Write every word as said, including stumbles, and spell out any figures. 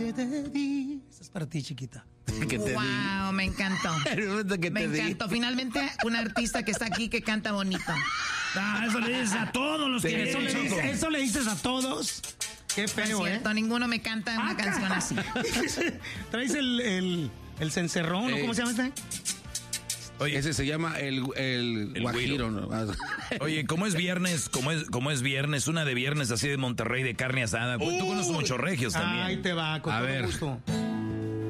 que te di. Esa es para ti, chiquita. Que te wow, di. me encantó. que me te encantó. Di. Finalmente, un artista que está aquí que canta bonito. Ah, eso le dices a todos los sí, que... Eso le, dices, eso le dices a todos. Qué feo, no es cierto, ¿eh? ninguno me canta una Acá. canción así. ¿Traes el, el, el cencerrón o Eh. cómo se llama este? Oye, ese se llama el, el, El guajiro, ¿no? Oye, ¿cómo es viernes? ¿Cómo es, cómo es viernes? Una de viernes así de Monterrey de carne asada. Tú conoces muchos regios también. Ahí te va, con A todo ver. gusto.